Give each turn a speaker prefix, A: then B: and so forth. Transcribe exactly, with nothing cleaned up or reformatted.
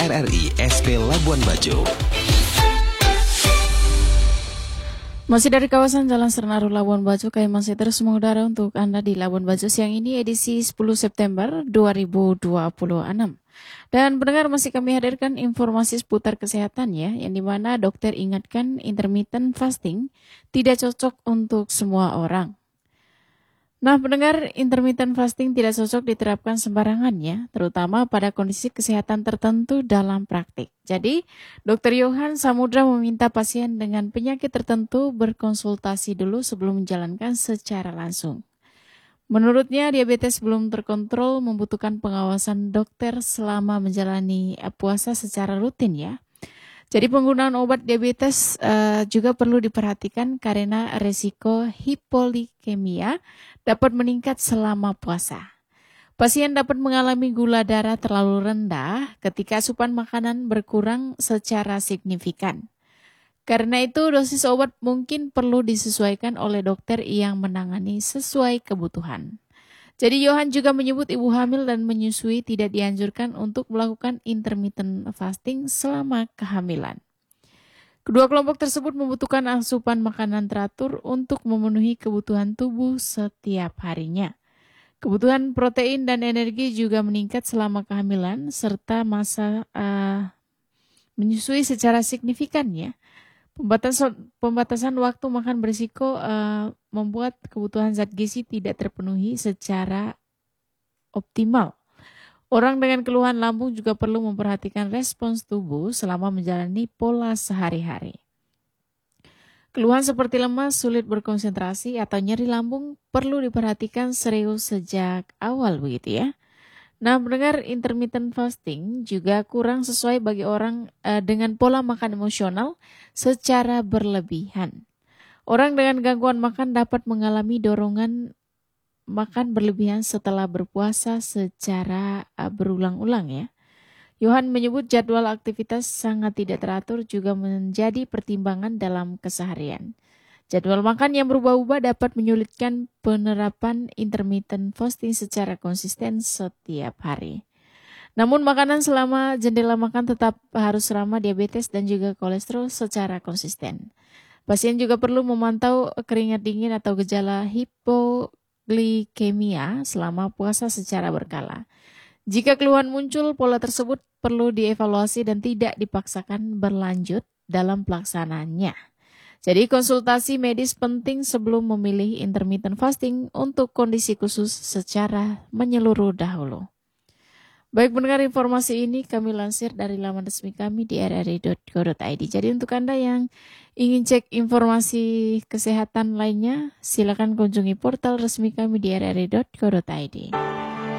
A: R R I S P Labuan Bajo.
B: Masih dari kawasan Jalan Serenaru Labuan Bajo, kami masih terus mengudara untuk Anda di Labuan Bajo siang ini edisi sepuluh September dua ribu dua puluh enam. Dan pendengar, masih kami hadirkan informasi seputar kesehatan ya, yang dimana dokter ingatkan intermittent fasting tidak cocok untuk semua orang. Nah, pendengar, intermittent fasting tidak cocok diterapkan sembarangan ya, terutama pada kondisi kesehatan tertentu dalam praktik. Jadi, dokter Yohan Samudra meminta pasien dengan penyakit tertentu berkonsultasi dulu sebelum menjalankan secara langsung. Menurutnya, diabetes belum terkontrol membutuhkan pengawasan dokter selama menjalani puasa secara rutin ya. Jadi penggunaan obat diabetes uh, juga perlu diperhatikan karena resiko hipolikemia dapat meningkat selama puasa. Pasien dapat mengalami gula darah terlalu rendah ketika asupan makanan berkurang secara signifikan. Karena itu dosis obat mungkin perlu disesuaikan oleh dokter yang menangani sesuai kebutuhan. Jadi Yohan juga menyebut ibu hamil dan menyusui tidak dianjurkan untuk melakukan intermittent fasting selama kehamilan. Kedua kelompok tersebut membutuhkan asupan makanan teratur untuk memenuhi kebutuhan tubuh setiap harinya. Kebutuhan protein dan energi juga meningkat selama kehamilan serta masa uh, menyusui secara signifikan ya. Pembatasan, pembatasan waktu makan berisiko uh, membuat kebutuhan zat gizi tidak terpenuhi secara optimal. Orang dengan keluhan lambung juga perlu memperhatikan respons tubuh selama menjalani pola sehari-hari. Keluhan seperti lemas, sulit berkonsentrasi, atau nyeri lambung perlu diperhatikan serius sejak awal begitu ya. Nah, mendengar intermittent fasting juga kurang sesuai bagi orang uh, dengan pola makan emosional secara berlebihan. Orang dengan gangguan makan dapat mengalami dorongan makan berlebihan setelah berpuasa secara uh, berulang-ulang ya. Yohan menyebut jadwal aktivitas sangat tidak teratur juga menjadi pertimbangan dalam keseharian. Jadwal makan yang berubah-ubah dapat menyulitkan penerapan intermittent fasting secara konsisten setiap hari. Namun makanan selama jendela makan tetap harus ramah diabetes dan juga kolesterol secara konsisten. Pasien juga perlu memantau keringat dingin atau gejala hipoglikemia selama puasa secara berkala. Jika keluhan muncul, pola tersebut perlu dievaluasi dan tidak dipaksakan berlanjut dalam pelaksanaannya. Jadi konsultasi medis penting sebelum memilih intermittent fasting untuk kondisi khusus secara menyeluruh dahulu. Baik pendengar, informasi ini kami lansir dari laman resmi kami di r r i dot co dot i d. Jadi untuk Anda yang ingin cek informasi kesehatan lainnya, silakan kunjungi portal resmi kami di r r i dot co dot i d.